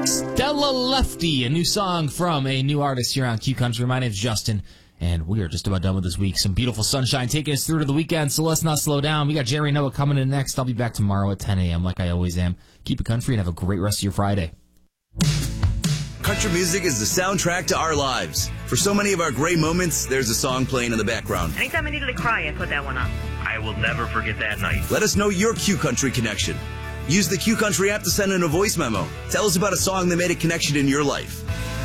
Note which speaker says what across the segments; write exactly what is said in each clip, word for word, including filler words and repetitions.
Speaker 1: Stella Lefty, a new song from a new artist here on Q Country. My name's Justin, and we are just about done with this week. Some beautiful sunshine taking us through to the weekend, so let's not slow down. We got Jerry Noah coming in next. I'll be back tomorrow at ten a.m. like I always am. Keep it country and have a great rest of your Friday.
Speaker 2: Country music is the soundtrack to our lives. For so many of our great moments, there's a song playing in the background.
Speaker 3: Anytime I needed to cry, I put that one on.
Speaker 4: I will never forget that night.
Speaker 2: Let us know your Q Country connection. Use the Q Country app to send in a voice memo. Tell us about a song that made a connection in your life.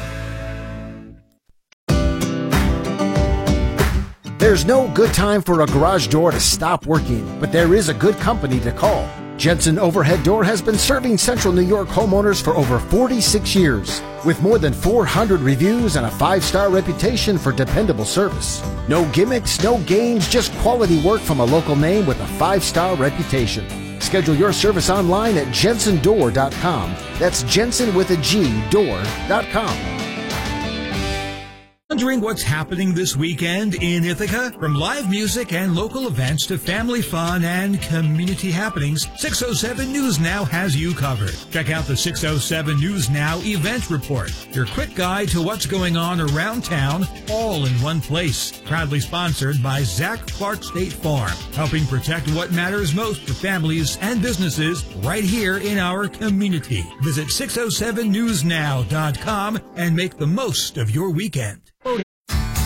Speaker 5: There's no good time for a garage door to stop working, but there is a good company to call. Jensen Overhead Door has been serving Central New York homeowners for over forty-six years, with more than four hundred reviews and a five-star reputation for dependable service. No gimmicks, no games, just quality work from a local name with a five-star reputation. Schedule your service online at jensen door dot com. That's Jensen with a G, door dot com.
Speaker 6: Wondering what's happening this weekend in Ithaca? From live music and local events to family fun and community happenings, six oh seven News Now has you covered. Check out the six oh seven News Now event report, your quick guide to what's going on around town, all in one place. Proudly sponsored by Zach Clark State Farm, helping protect what matters most for families and businesses right here in our community. Visit six oh seven news now dot com and make the most of your weekend.